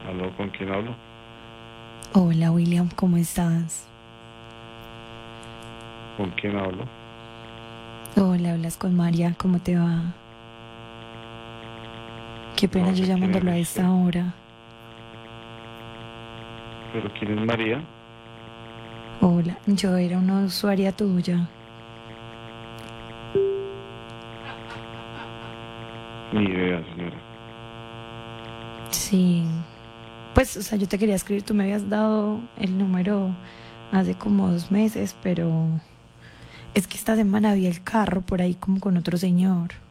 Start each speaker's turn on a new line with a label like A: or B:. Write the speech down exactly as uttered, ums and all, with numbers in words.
A: ¿Aló? ¿Con quién hablo?
B: Hola William, ¿cómo estás?
A: ¿Con quién hablo?
B: Hola, hablas con María, ¿cómo te va? Qué pena
A: No
B: yo
A: sé quién es
B: llamándolo a
A: usted.
B: esta hora.
A: ¿Pero quién es María?
B: Hola, yo era una usuaria tuya.
A: Ni idea, señora.
B: Sí, pues, o sea, yo te quería escribir, tú me habías dado el número hace como dos meses, pero es que esta semana vi el carro por ahí como con otro señor.